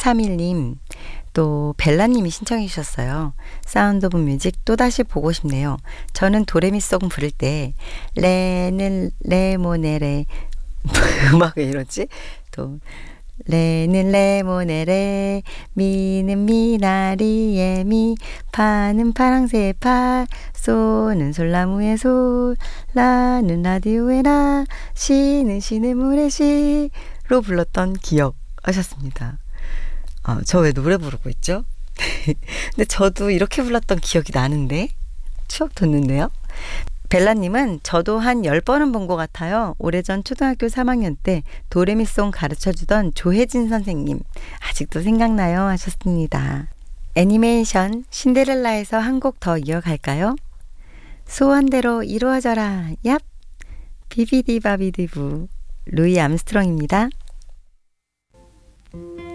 8131님, 또 벨라님이 신청해 주셨어요. 사운드 오브 뮤직 또다시 보고 싶네요. 저는 도레미송 부를 때 레는 레모네레 음악 왜 이러지? 또 레는 레모네레, 미는 미나리에 미, 파는 파랑새의 파, 소는 솔나무의 솔, 라는 라디오의 라, 시는 시냇물의 시로 불렀던 기억 하셨습니다. 저 왜 노래 부르고 있죠? 근데 저도 이렇게 불렀던 기억이 나는데 추억 돋는데요. 벨라님은 저도 한 10번은 본 것 같아요. 오래전 초등학교 3학년 때 도레미송 가르쳐주던 조혜진 선생님 아직도 생각나요 하셨습니다. 애니메이션 신데렐라에서 한 곡 더 이어갈까요? 소원대로 이루어져라 얍 비비디바비디부 루이 암스트롱입니다.